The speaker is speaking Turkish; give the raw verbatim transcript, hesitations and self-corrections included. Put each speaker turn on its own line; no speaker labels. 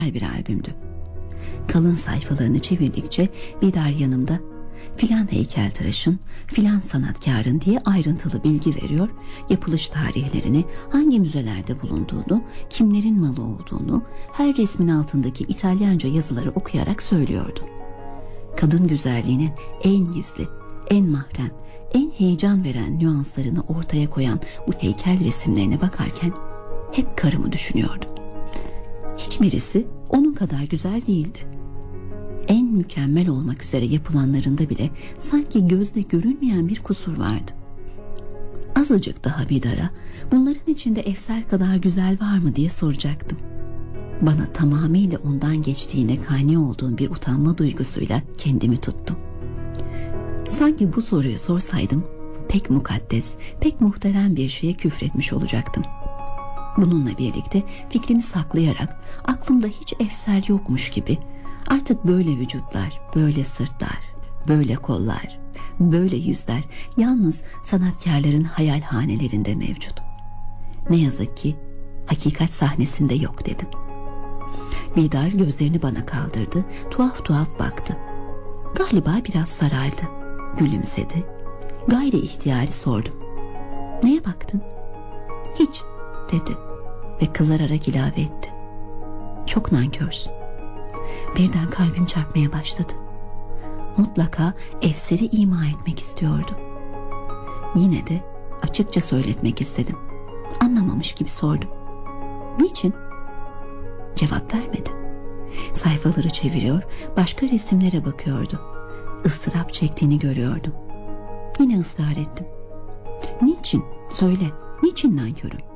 bir albümdü. Kalın sayfalarını çevirdikçe Vidar yanımda filan heykeltıraşın, filan sanatkarın diye ayrıntılı bilgi veriyor, yapılış tarihlerini, hangi müzelerde bulunduğunu, kimlerin malı olduğunu, her resmin altındaki İtalyanca yazıları okuyarak söylüyordu. Kadın güzelliğinin en gizli, en mahrem, en heyecan veren nüanslarını ortaya koyan bu heykel resimlerine bakarken hep karımı düşünüyordum. Hiçbirisi onun kadar güzel değildi. En mükemmel olmak üzere yapılanlarında bile sanki gözle görünmeyen bir kusur vardı. Azıcık daha Vidar'a bunların içinde Efser kadar güzel var mı diye soracaktım. Bana tamamıyla ondan geçtiğine kani olduğum bir utanma duygusuyla kendimi tuttum. Sanki bu soruyu sorsaydım pek mukaddes, pek muhterem bir şeye küfretmiş olacaktım. Bununla birlikte fikrimi saklayarak aklımda hiç Efser yokmuş gibi artık böyle vücutlar, böyle sırtlar, böyle kollar, böyle yüzler yalnız sanatkarların hayalhanelerinde mevcut. Ne yazık ki hakikat sahnesinde yok dedim. Vidar gözlerini bana kaldırdı, tuhaf tuhaf baktı. Galiba biraz sarardı, gülümsedi. Gayri ihtiyari sordum. Neye baktın? Hiç dedi ve kızararak ilave etti. Çok nankörsün. Birden kalbim çarpmaya başladı. Mutlaka Efser'i ima etmek istiyordu. Yine de açıkça söyletmek istedim. Anlamamış gibi sordum. Niçin? Cevap vermedi. Sayfaları çeviriyor, başka resimlere bakıyordu. Istırap çektiğini görüyordum. Yine ısrar ettim. Niçin? Söyle, niçin nankörüm?